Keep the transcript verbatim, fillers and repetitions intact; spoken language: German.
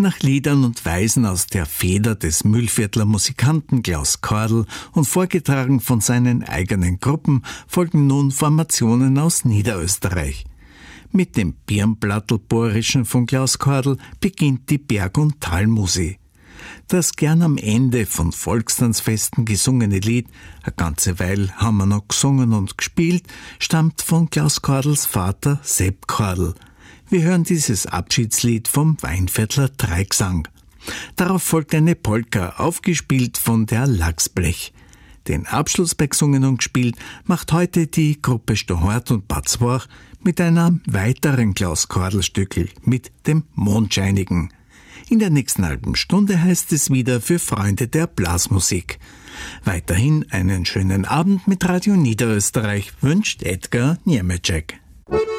Nach Liedern und Weisen aus der Feder des Mühlviertler Musikanten Klaus Kordl und vorgetragen von seinen eigenen Gruppen folgen nun Formationen aus Niederösterreich. Mit dem Birnblattl-Bohrischen von Klaus Kordl beginnt die Berg- und Talmusi. Das gern am Ende von Volkstanzfesten gesungene Lied »A ganze Weil haben wir noch gesungen und gespielt« stammt von Klaus Kordls Vater Sepp Kordl. Wir hören dieses Abschiedslied vom Weinviertler Dreigesang. Darauf folgt eine Polka, aufgespielt von der Lachsblech. Den Abschluss bei Gesungen und gespielt macht heute die Gruppe Stohort und Batzwach mit einem weiteren Klaus Kordl-Stückel, mit dem Mondscheinigen. In der nächsten halben Stunde heißt es wieder für Freunde der Blasmusik. Weiterhin einen schönen Abend mit Radio Niederösterreich wünscht Edgar Niemetschek.